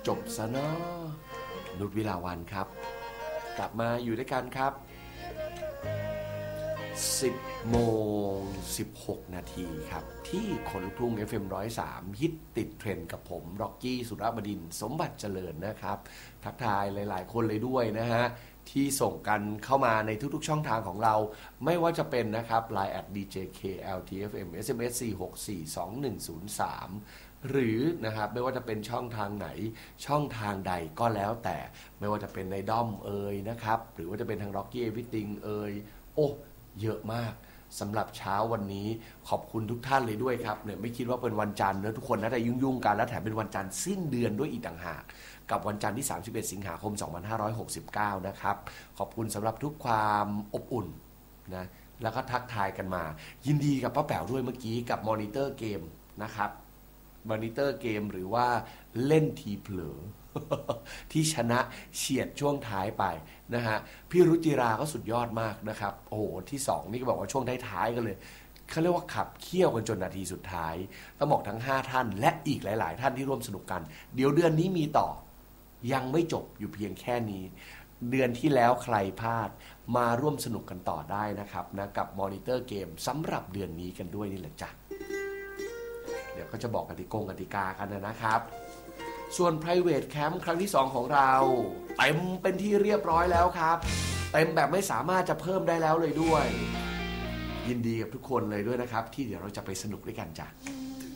จบซะเนาะนุชวิลาวันครับกลับมาอยู่ด้วยกันครับ10 โมง 16 นาทีครับที่คนลุกทุ่ง FM 103ฮิตติดเทรนด์กับผมร็อกกี้สุรบดินทร์สมบัติเจริญนะครับทักทายหลายๆคนเลยด้วยนะฮะที่ส่งกันเข้ามาในทุกๆช่องทางของเราไม่ว่าจะเป็นนะครับ Line @djkltfm SMS 4642103หรือนะครับไม่ว่าจะเป็นช่องทางไหนช่องทางใดก็แล้วแต่ไม่ว่าจะเป็นในด้อมนะครับหรือว่าจะเป็นทาง Rocky Everything โอ้เยอะมากสำหรับเช้าวันนี้ขอบคุณทุกท่านเลยด้วยครับเนี่ยไม่คิดว่าเป็นวันจันทร์นะทุกคนน่าจะยุ่งๆกันและแถมเป็นวันจันทร์สิ้นเดือนด้วยอีกต่างหากกับวันจันทร์ที่31 สิงหาคม 2569นะครับขอบคุณสำหรับทุกความอบอุ่นนะแล้วก็ทักทายกันมายินดีกับป้าแป๋วด้วยเมื่อกี้กับมอนิเตอร์เกมนะครับมอนิเตอร์เกมหรือว่าเล่นทีเผลอ ที่ชนะเฉียดช่วงท้ายไปนะฮะพี่รุจิราก็สุดยอดมากนะครับโอ้โหที่2นี่ก็บอกว่าช่วงท้ายๆกันเลยเขาเรียกว่าขับเคี่ยวกันจนนาทีสุดท้ายต้องบอกทั้ง5ท่านและอีกหลายๆท่านที่ร่วมสนุกกันเดี๋ยวเดือนนี้มีต่อยังไม่จบอยู่เพียงแค่นี้เดือนที่แล้วใครพลาดมาร่วมสนุกกันต่อได้นะครับนะกับมอนิเตอร์เกมสำหรับเดือนนี้กันด้วยนี่แหละจ้ะเดี๋ยวก็จะบอกกติกากันนะครับส่วน private camp ครั้งที่2ของเราเต็มเป็นที่เรียบร้อยแล้วครับเต็มแบบไม่สามารถจะเพิ่มได้แล้วเลยด้วยยินดีกับทุกคนเลยด้วยนะครับที่เดี๋ยวเราจะไปสนุกด้วยกันจ้ะ